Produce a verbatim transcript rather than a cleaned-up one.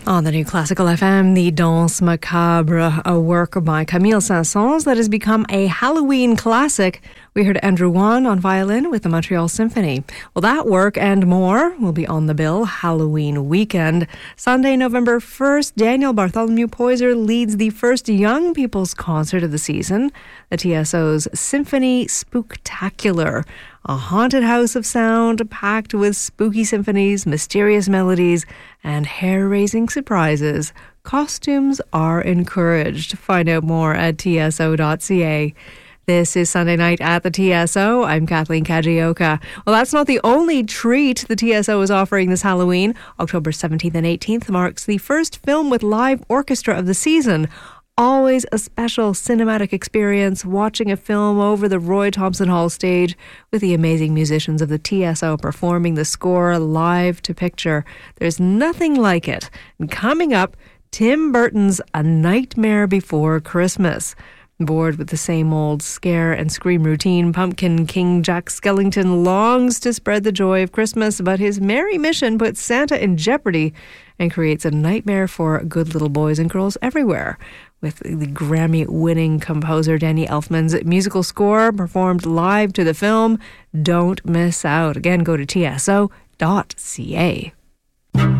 On the new Classical F M, the Danse Macabre, a work by Camille Saint-Saëns that has become a Halloween classic. We heard Andrew Wan on violin with the Montreal Symphony. Well, that work and more will be on the bill Halloween weekend. Sunday, November first, Daniel Bartholomew Poyser leads the first young people's concert of the season, the T S O's Symphony Spooktacular. A haunted house of sound packed with spooky symphonies, mysterious melodies, and hair-raising surprises. Costumes are encouraged. Find out more at T S O dot C A. This is Sunday Night at the T S O. I'm Kathleen Kajioka. Well, that's not the only treat the T S O is offering this Halloween. October seventeenth and eighteenth marks the first film with live orchestra of the season. Always a special cinematic experience watching a film over the Roy Thompson Hall stage with the amazing musicians of the T S O performing the score live to picture. There's nothing like it. And coming up, Tim Burton's A Nightmare Before Christmas. Bored with the same old scare and scream routine, Pumpkin King Jack Skellington longs to spread the joy of Christmas, but his merry mission puts Santa in jeopardy and creates a nightmare for good little boys and girls everywhere. With the Grammy-winning composer Danny Elfman's musical score performed live to the film, don't miss out. Again, go to T S O dot C A.